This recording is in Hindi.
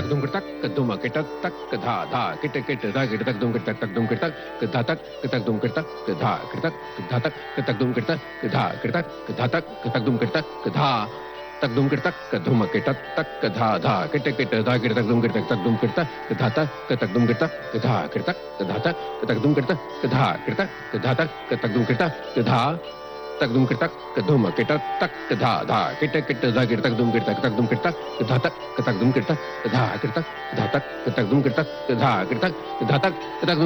तक दुम तक दुम किटक तक धा धा किट किट धा किट तक दुम किट तक दुम किट तक धा तक दुम किट तक धा किट तक धा तक दुम किट तक धा किट तक धा तक दुम किट तक धा तक दुम किट तक धुम किट तक धा धा किट किट धा किट तक दुम किट तक दुम किट तक धा तक दुम किट तक धा किट तक धा तक दुम किट तक धा किट तक धा तक दुम किट तक धा तक दुम किट तक धुम किट तक धा धा किट किट धा किट तक दुम किट तक दुम किट तक धा तक दुम किट तक धा किट तक धा तक दुम किट तक धा किट तक धा तक